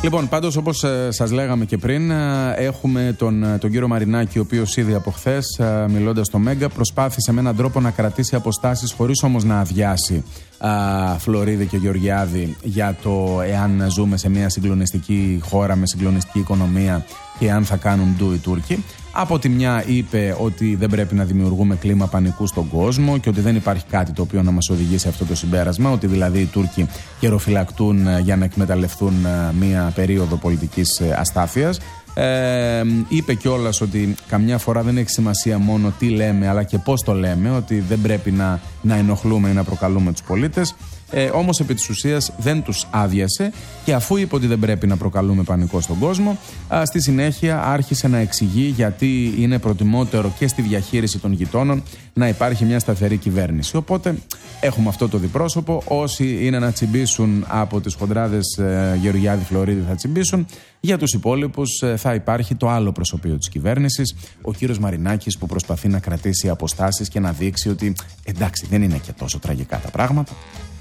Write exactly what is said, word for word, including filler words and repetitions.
Λοιπόν, πάντως όπως ε, σας λέγαμε και πριν, ε, έχουμε τον, τον κύριο Μαρινάκη, ο οποίος ήδη από χθες, ε, μιλώντας στο Μέγκα, προσπάθησε με έναν τρόπο να κρατήσει αποστάσεις χωρίς όμως να αδειάσει ε, Φλωρίδη και Γεωργιάδη για το εάν ζούμε σε μια συγκλονιστική χώρα με συγκλονιστική οικονομία και αν θα κάνουν ντου οι Τούρκοι. Από τη μια είπε ότι δεν πρέπει να δημιουργούμε κλίμα πανικού στον κόσμο και ότι δεν υπάρχει κάτι το οποίο να μας οδηγεί σε αυτό το συμπέρασμα, ότι δηλαδή οι Τούρκοι χειροφυλακτούν για να εκμεταλλευτούν μία περίοδο πολιτικής αστάθειας. Ε, είπε κιόλας ότι καμιά φορά δεν έχει σημασία μόνο τι λέμε αλλά και πώς το λέμε, ότι δεν πρέπει να, να ενοχλούμε ή να προκαλούμε τους πολίτες. Ε, όμως επί της ουσίας δεν τους άδειασε και αφού είπε ότι δεν πρέπει να προκαλούμε πανικό στον κόσμο, α, στη συνέχεια άρχισε να εξηγεί γιατί είναι προτιμότερο και στη διαχείριση των γειτόνων να υπάρχει μια σταθερή κυβέρνηση. Οπότε έχουμε αυτό το διπρόσωπο. Όσοι είναι να τσιμπήσουν από τις χοντράδες ε, Γεωργιάδη Φλωρίδη θα τσιμπήσουν. Για τους υπόλοιπους ε, θα υπάρχει το άλλο προσωπείο της κυβέρνησης, ο κύριος Μαρινάκης, που προσπαθεί να κρατήσει αποστάσεις και να δείξει ότι εντάξει, δεν είναι και τόσο τραγικά τα πράγματα.